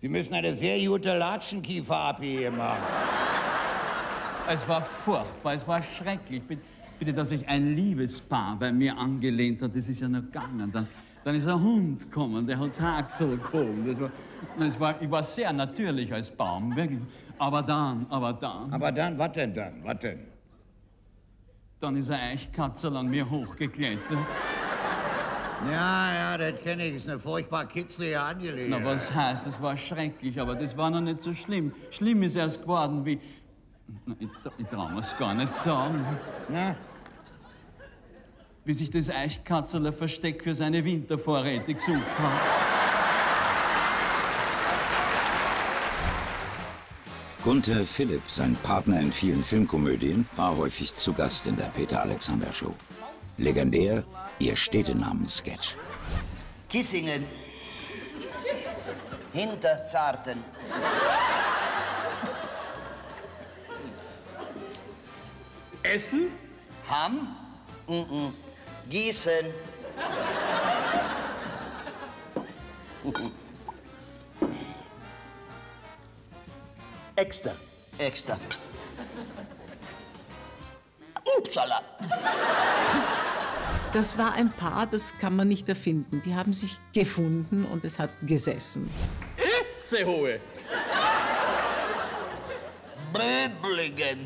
Sie müssen eine sehr gute Latschenkiefer abgeben haben. Es war furchtbar, es war schrecklich. Bitte, dass sich ein Liebespaar bei mir angelehnt hat, das ist ja noch gegangen. Dann ist ein Hund gekommen, der hat das Haxel gekommen. Ich war sehr natürlich als Baum, wirklich. Aber dann. Aber dann, was denn dann? Was denn? Dann ist ein Eichkatzel an mir hochgeklettert. Ja, das kenne ich. Das ist eine furchtbar kitzlige Angelegenheit. Na, was heißt, das war schrecklich, aber das war noch nicht so schlimm. Schlimm ist erst geworden, wie... Ich trau mir's gar nicht sagen. Na? Wie sich das Eichkatzel ein Versteck für seine Wintervorräte gesucht hat. Gunther Philipp, sein Partner in vielen Filmkomödien, war häufig zu Gast in der Peter-Alexander-Show. Legendär ihr Städtenamen-Sketch. Kissingen. Hinterzarten. Essen? Hamm? Gießen. Extra. Extra. Upsala. Das war ein Paar, das kann man nicht erfinden. Die haben sich gefunden und es hat gesessen. Itzehoe. Böblingen.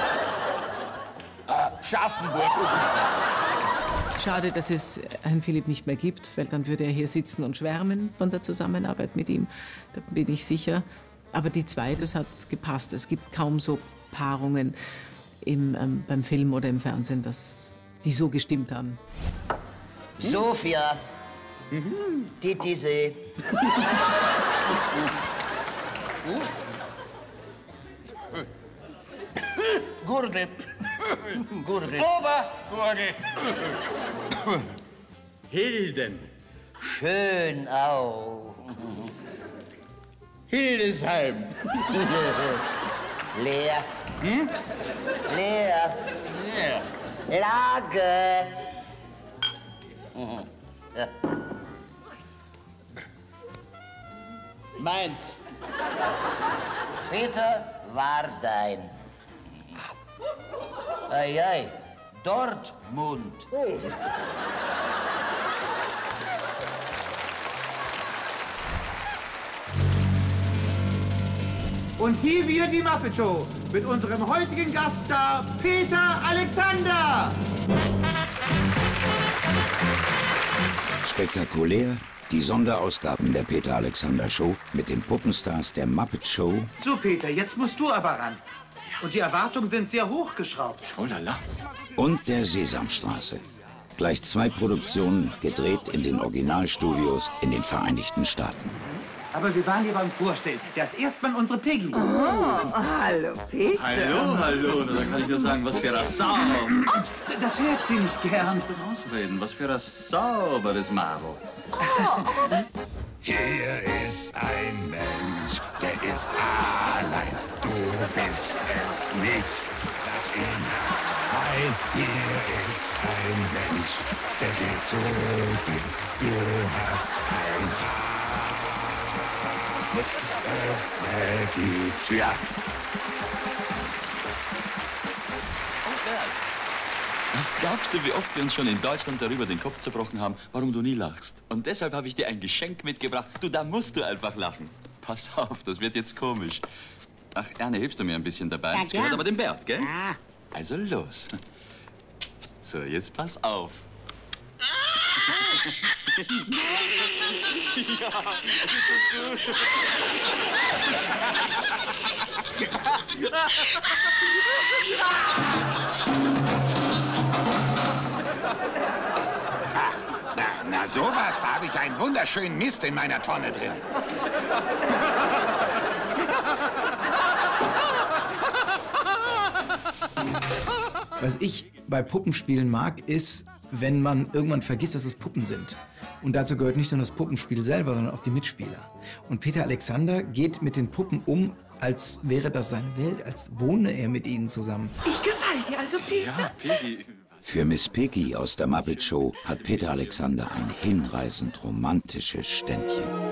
Schaffenburg. Schade, dass es Herrn Philipp nicht mehr gibt, weil dann würde er hier sitzen und schwärmen von der Zusammenarbeit mit ihm. Da bin ich sicher. Aber die zwei, das hat gepasst. Es gibt kaum so Paarungen beim Film oder im Fernsehen, die so gestimmt haben. Sofia. Titisee. Gurgel. Gurgel. Obergurgel. Hilden. Schönau. Hildesheim. Leer. Leer. Ja. Lage. Mainz. Peter Wardein. Ei, Dortmund. Und hier wieder die Muppet Show mit unserem heutigen Gaststar Peter Alexander. Spektakulär die Sonderausgaben der Peter-Alexander-Show mit den Puppenstars der Muppet Show. So, Peter, jetzt musst du aber ran. Und die Erwartungen sind sehr hochgeschraubt. Oh la la. Und der Sesamstraße. Gleich 2 Produktionen, gedreht in den Originalstudios in den Vereinigten Staaten. Aber wir waren hier beim Vorstellen. Das ist erstmal unsere Piggy. Oh, hallo, Peter. Hallo, da kann ich nur sagen, was für ein Sau. Ups, das hört sie nicht gern. Ausreden, was für ein sauberes Marvel. Hier ist ein Mensch, der ist allein. Du bist es nicht, lass ihn ein. Hier ist ein Mensch, der geht zu dir. Du hast ein Haus, öffne die Tür. Was glaubst du, wie oft wir uns schon in Deutschland darüber den Kopf zerbrochen haben, warum du nie lachst? Und deshalb habe ich dir ein Geschenk mitgebracht. Du, da musst du einfach lachen. Pass auf, das wird jetzt komisch. Ach, Erne, hilfst du mir ein bisschen dabei? Ja, das gehört klar. aber dem Bert, gell? Ja. Also los. So, jetzt pass auf. Ja, ist das gut? Na sowas, da habe ich einen wunderschönen Mist in meiner Tonne drin. Was ich bei Puppenspielen mag, ist, wenn man irgendwann vergisst, dass es Puppen sind. Und dazu gehört nicht nur das Puppenspiel selber, sondern auch die Mitspieler. Und Peter Alexander geht mit den Puppen um, als wäre das seine Welt, als wohne er mit ihnen zusammen. Ich gefall dir also, Peter? Ja, Piggy. Für Miss Piggy aus der Muppet Show hat Peter Alexander ein hinreißend romantisches Ständchen.